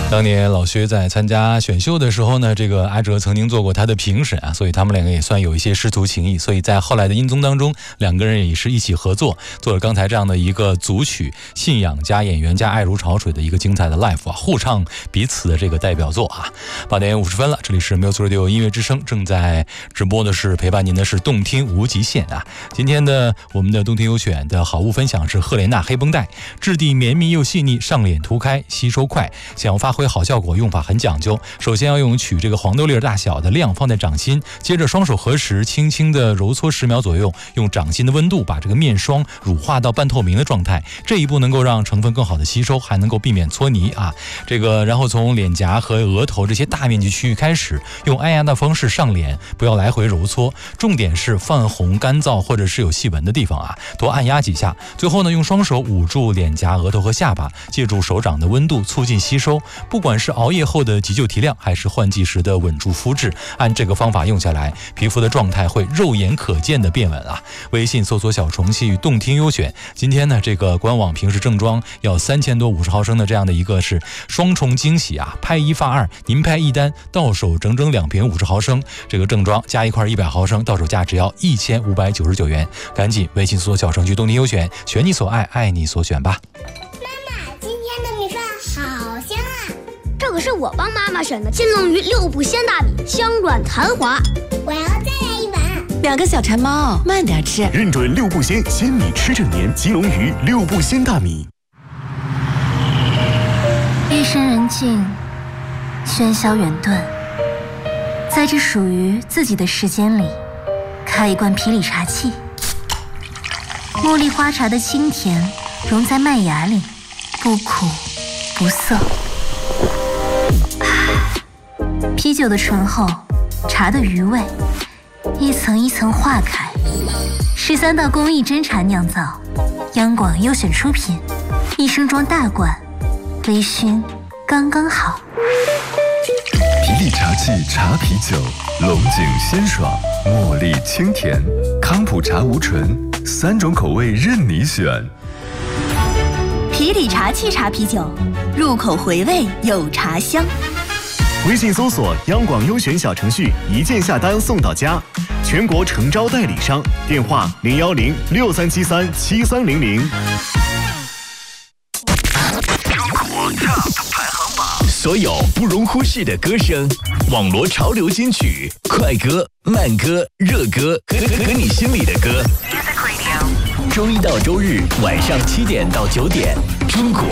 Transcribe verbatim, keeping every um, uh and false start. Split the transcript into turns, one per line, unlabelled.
当年老薛在参加选秀的时候呢，这个阿哲曾经做过他的评审啊，所以他们两个也算有一些师徒情谊，所以在后来的音综当中，两个人也是一起合作，做了刚才这样的一个组曲，信仰加演员加爱如潮水的一个精彩的 live 啊，互唱彼此的这个代表作啊。八点五十分了，这里是 Music Radio 音乐之声，正在直播的是陪伴您的是动听无极限啊。今天的我们的动听优选的好物分享是赫莲娜黑绷带，质地绵密又细腻，上脸涂开，吸收快，想要发挥好效果，用法很讲究。首先要用取这个黄豆粒大小的量放在掌心，接着双手合十，轻轻的揉搓十秒左右，用掌心的温度把这个面霜乳化到半透明的状态。这一步能够让成分更好的吸收，还能够避免搓泥啊。这个然后从脸颊和额头这些大面积区域开始，用按压的方式上脸，不要来回揉搓，重点是泛红、干燥或者是有细纹的地方啊，多按压几下。最后呢，用双手捂住脸颊、额头和下巴，借助手掌的温度促进吸收。不管是熬夜后的急救提亮，还是换季时的稳住肤质，按这个方法用下来，皮肤的状态会肉眼可见的变稳啊。微信搜索小程序动听优选，今天呢这个官网平时正装要三千多五十毫升的这样的一个是双重惊喜啊，拍一发二，您拍一单到手整整两瓶五十毫升，这个正装加一块一百毫升，到手价只要一千五百九十九元，赶紧微信搜索小程序动听优选，选你所爱，爱你所选吧。
这可是我帮妈妈选的金龙鱼六步鲜大米，香软弹滑。
我要再来一碗。
两个小馋猫，慢点吃。
认准六步鲜鲜米吃正年，金龙鱼六步鲜大米。
夜深人静，喧嚣远遁，在这属于自己的时间里，开一罐皮里茶气。茉莉花茶的清甜融在麦芽里，不苦不涩。啤酒的醇厚，茶的余味，一层一层化开。十三道工艺真茶酿造，央广优选出品，一升装大罐，微醺刚刚好。
皮力茶气茶啤酒，龙井鲜爽，茉莉清甜，康普茶无醇，三种口味任你选。
皮里茶气茶啤酒，入口回味有茶香。
微信搜索央广优选小程序，一键下单送到家。全国诚招代理商，电话零幺零六三七三七三零零。
中国 Top 排行榜，所有不容忽视的歌声，网罗潮流金曲、快歌、慢歌、热歌和和你心里的歌。周一到周日晚上七点到九点，中国